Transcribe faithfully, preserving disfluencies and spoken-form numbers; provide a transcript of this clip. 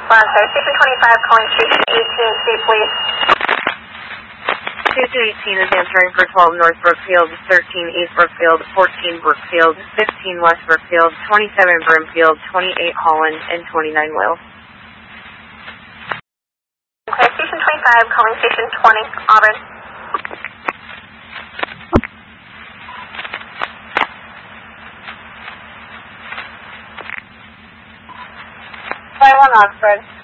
Well, I'm sorry, Station twenty-five calling Station eighteen, State Police. Station eighteen is answering for twelve North Brookfield, thirteen East Brookfield, fourteen Brookfield, fifteen West Brookfield, twenty-seven Brimfield, twenty-eight Holland, and twenty-nine Will. Okay, Station twenty-five calling Station twenty, Auburn. Fire one Oxford.